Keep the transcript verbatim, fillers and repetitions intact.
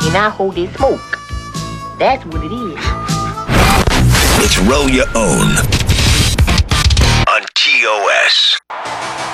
and I hold that smoke. That's what it is. It's Roll Your Own